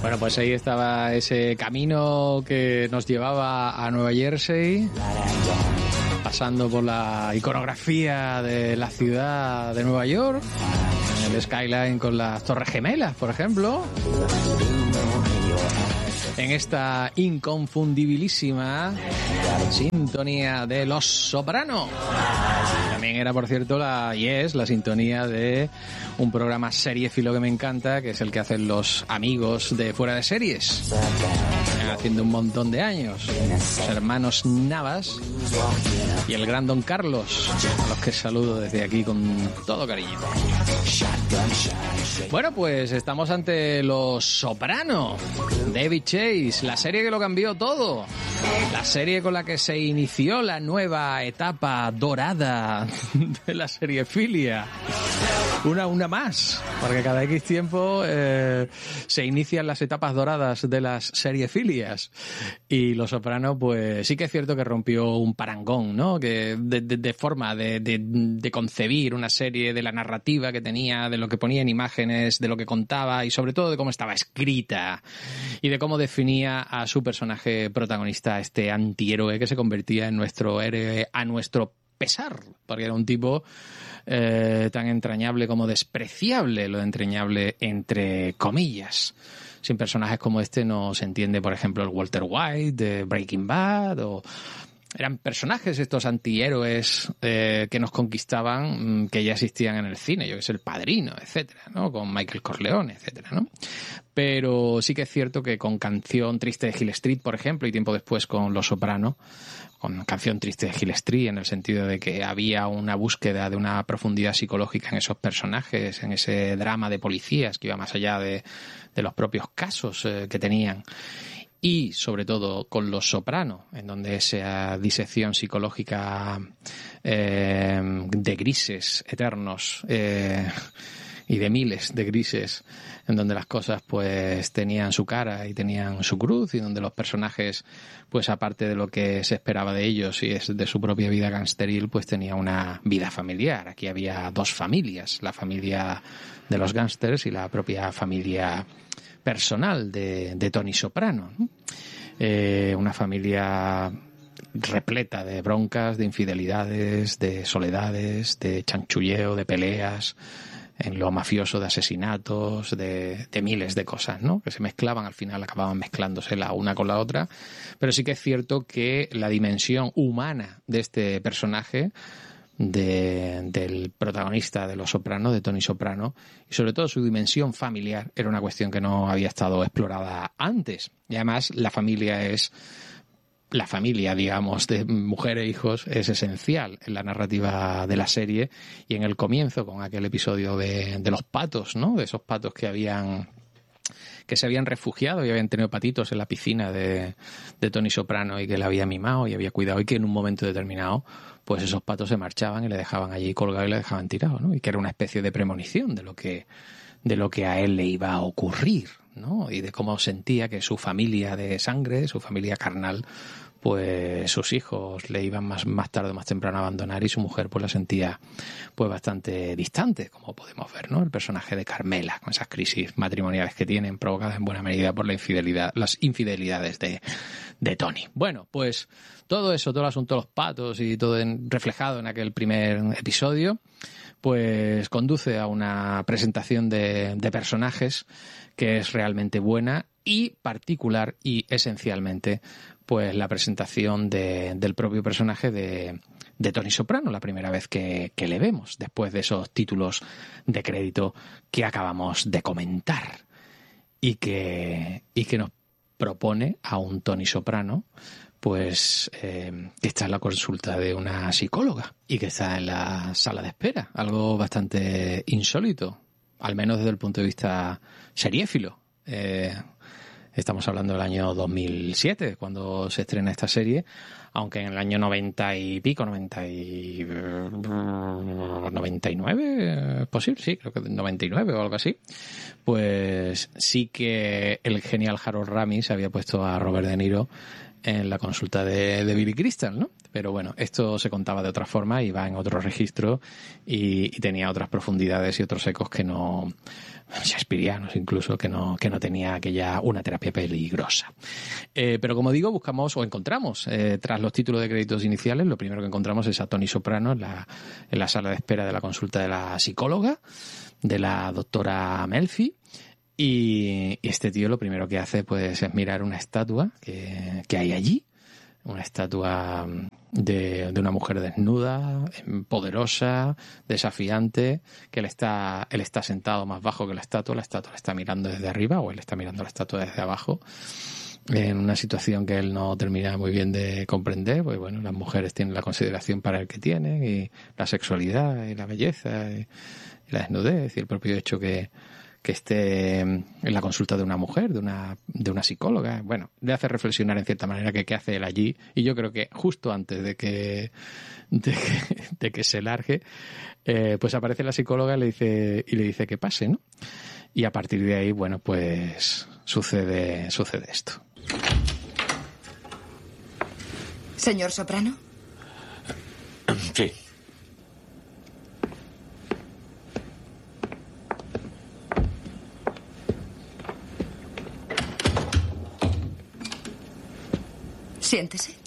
Bueno, pues ahí estaba ese camino que nos llevaba a Nueva Jersey, pasando por la iconografía de la ciudad de Nueva York, el skyline con las Torres Gemelas, por ejemplo, en esta inconfundibilísima sintonía de Los Soprano. También era, por cierto, la sintonía de un programa seriéfilo que me encanta, que es el que hacen los amigos de Fuera de Series, haciendo un montón de años, los hermanos Navas y el gran Don Carlos, a los que saludo desde aquí con todo cariño. Bueno, pues estamos ante Los Soprano, David Chase, la serie que lo cambió todo, la serie con la que se inició la nueva etapa dorada de la seriefilia. Una más, porque cada X tiempo se inician las etapas doradas de las seriefilias, y Los Soprano pues sí que es cierto que rompió un parangón, ¿no? Que de forma de concebir una serie, de la narrativa que tenía, de lo que ponía en imágenes, de lo que contaba y sobre todo de cómo estaba escrita y de cómo definía a su personaje protagonista, este antihéroe que se convertía en nuestro héroe a nuestro pesar, porque era un tipo tan entrañable como despreciable, lo entrañable entre comillas. Sin personajes como este no se entiende, por ejemplo, el Walter White de Breaking Bad, o eran personajes estos antihéroes que nos conquistaban, que ya existían en el cine, yo que sé, El Padrino, etcétera, ¿no? Con Michael Corleone, etcétera, ¿no? Pero sí que es cierto que con Canción Triste de Hill Street, por ejemplo, y tiempo después con Los Soprano, con Canción Triste de Hill Street, en el sentido de que había una búsqueda de una profundidad psicológica en esos personajes, en ese drama de policías que iba más allá de los propios casos que tenían. Y sobre todo con Los Soprano, en donde esa disección psicológica de grises eternos y de miles de grises, en donde las cosas pues tenían su cara y tenían su cruz, y donde los personajes, pues aparte de lo que se esperaba de ellos y es de su propia vida gangsteril, pues tenía una vida familiar. Aquí había dos familias, la familia de los gángsters y la propia familia personal de Tony Soprano, ¿no? Una familia repleta de broncas, de infidelidades, de soledades, de chanchulleo, de peleas, en lo mafioso, de asesinatos, de miles de cosas, ¿no? Que se mezclaban, al final acababan mezclándose la una con la otra. Pero sí que es cierto que la dimensión humana de este personaje, del protagonista de Los Soprano, de Tony Soprano, y sobre todo su dimensión familiar, era una cuestión que no había estado explorada antes. Y además la familia, digamos, de mujer e hijos, es esencial en la narrativa de la serie, y en el comienzo, con aquel episodio de los patos, ¿no? De esos patos que se habían refugiado y habían tenido patitos en la piscina de Tony Soprano, y que le había mimado y había cuidado, y que en un momento determinado pues esos patos se marchaban y le dejaban allí colgado y le dejaban tirado, ¿no? Y que era una especie de premonición de lo que a él le iba a ocurrir, ¿no? Y de cómo sentía que su familia de sangre, su familia carnal, pues sus hijos le iban más tarde o más temprano a abandonar, y su mujer pues la sentía pues bastante distante, como podemos ver, ¿no? El personaje de Carmela, con esas crisis matrimoniales que tienen, provocadas en buena medida por las infidelidades de Tony. Bueno, pues todo eso, todo el asunto de los patos y todo reflejado en aquel primer episodio, pues conduce a una presentación de personajes que es realmente buena, y particular y esencialmente pues la presentación del propio personaje de Tony Soprano, la primera vez que le vemos, después de esos títulos de crédito que acabamos de comentar, y que nos propone a un Tony Soprano pues que está en la consulta de una psicóloga y que está en la sala de espera, algo bastante insólito, al menos desde el punto de vista seriéfilo. Estamos hablando del año 2007, cuando se estrena esta serie, aunque en el año 90 y pico, 99, ¿es posible? Sí, creo que 99 o algo así. Pues sí que el genial Harold Ramis había puesto a Robert De Niro en la consulta de Billy Crystal, ¿no? Pero bueno, esto se contaba de otra forma, iba en otro registro y tenía otras profundidades y otros ecos que no, shakespearianos incluso, que no tenía aquella una terapia peligrosa. Pero como digo, buscamos o encontramos, tras los títulos de créditos iniciales, lo primero que encontramos es a Tony Soprano en la sala de espera de la consulta de la psicóloga, de la doctora Melfi. Y este tío lo primero que hace pues es mirar una estatua que hay allí, una estatua de una mujer desnuda, poderosa, desafiante, que él está sentado más bajo que la estatua le está mirando desde arriba o él está mirando la estatua desde abajo, en una situación que él no termina muy bien de comprender, pues bueno, las mujeres tienen la consideración para el que tienen y la sexualidad y la belleza y la desnudez y el propio hecho que esté en la consulta de una mujer, de una psicóloga. Bueno, le hace reflexionar en cierta manera que qué hace él allí. Y yo creo que justo antes de que se largue, pues aparece la psicóloga y le dice que pase, ¿no? Y a partir de ahí, bueno, pues sucede esto. ¿Señor Soprano? Sí. Siéntese.